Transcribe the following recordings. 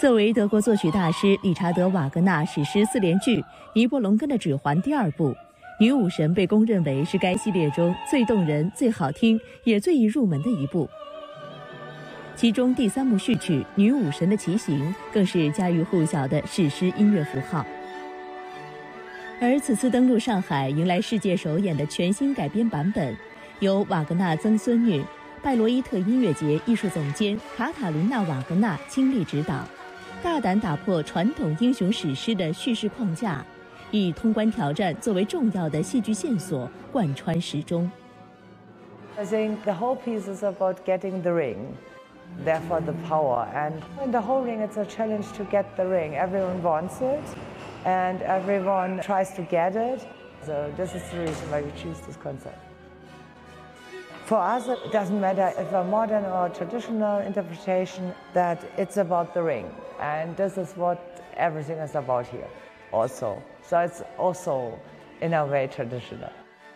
作为德国作曲大师理查德·瓦格纳史诗4连剧《尼伯龙根的指环》第2部，《女武神》被公认为是该系列中最动人、最好听也最易入门的一部。其中第3幕序曲《女武神的骑行》更是家喻户晓的史诗音乐符号。而此次登陆上海迎来世界首演的全新改编版本，由瓦格纳曾孙女、拜罗伊特音乐节艺术总监卡塔琳娜·瓦格纳倾力指导，大胆打破传统英雄史诗的叙事框架，以通关挑战作为重要的戏剧线索，贯穿始终。 I think the whole piece is about getting the ring, therefore the power. And in the whole ring, it's a challenge to get the ring. Everyone wants it, and everyone tries to get it. So this is the reason why we choose this concept. For us, it doesn't matter if a modern or traditional interpretation, that it's about the ring. And this is what everything is about here also. So it's also, in a way, traditional.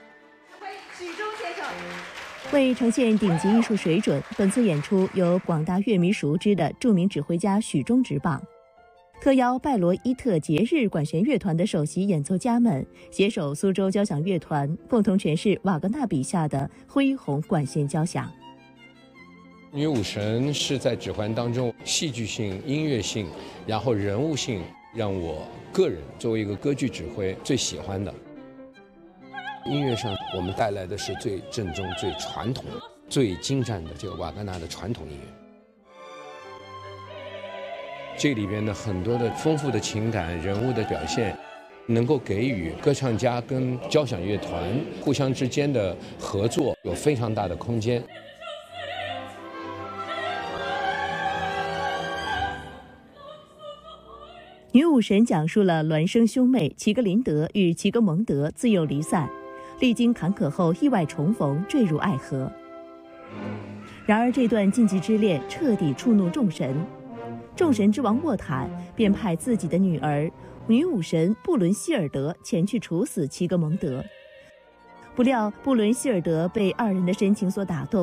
为呈现顶级艺术水准，本次演出由广大乐迷熟知的著名指挥家许忠执棒，特邀拜罗伊特节日管弦乐团的首席演奏家们携手苏州交响乐团，共同诠释瓦格纳笔下的恢宏管弦交响。 女武神是在指环当中戏剧性、音乐性，然后人物性，让我个人作为一个歌剧指挥最喜欢的。音乐上，我们带来的是最正宗、最传统、最精湛的这个瓦格纳的传统音乐。这里边的很多的丰富的情感、人物的表现，能够给予歌唱家跟交响乐团互相之间的合作有非常大的空间。 女武神讲述了孪生兄妹齐格林德与齐格蒙德自幼离散，历经坎坷后意外重逢，坠入爱河。然而这段禁忌之恋彻底触怒众神，众神之王沃坦便派自己的女儿女武神布伦希尔德前去处死齐格蒙德。不料布伦希尔德被2人的深情所打动，